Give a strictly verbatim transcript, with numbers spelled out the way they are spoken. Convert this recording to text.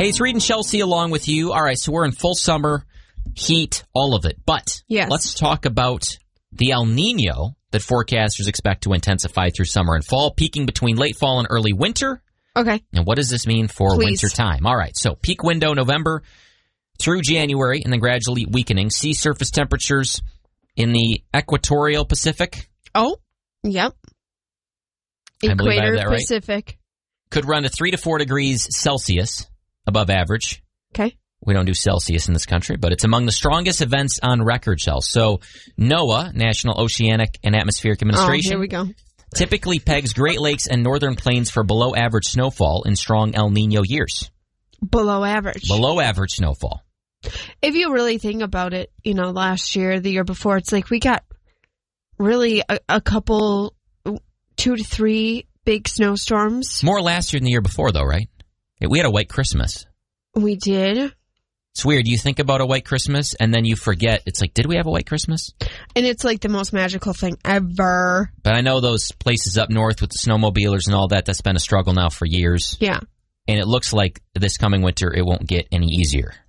Hey, it's Reed and Chelsea along with you. All right, so we're in full summer, heat, all of it. But yes. let's talk about the El Nino that forecasters expect to intensify through summer and fall, peaking between late fall and early winter. Okay. And what does this mean for Please. winter time? All right, so peak window November through January and then gradually weakening. Sea surface temperatures in the equatorial Pacific. Oh, yep. I believe I have Equator that right. Pacific. Could run to three to four degrees Celsius above average. Okay. We don't do Celsius in this country, but it's among the strongest events on record, Chelsea. So NOAA, National Oceanic and Atmospheric Administration, Oh, here we go. typically pegs Great Lakes and northern plains for below average snowfall in strong El Nino years. Below average. Below average snowfall. If you really think about it, you know, last year, the year before, it's like we got really a, a couple, two to three big snowstorms. More last year than the year before, though, right? We had a white Christmas. We did. It's weird. You think about a white Christmas, and then you forget. It's like, did we have a white Christmas? And it's like the most magical thing ever. But I know those places up north with the snowmobilers and all that, that's been a struggle now for years. Yeah. And it looks like this coming winter, it won't get any easier.